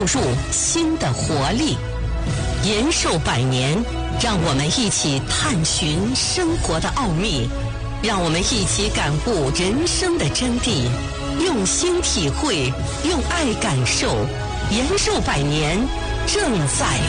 注新的活力。延寿百年，让我们一起探寻生活的奥秘，让我们一起感悟人生的真谛，用心体会，用爱感受。延寿百年，正在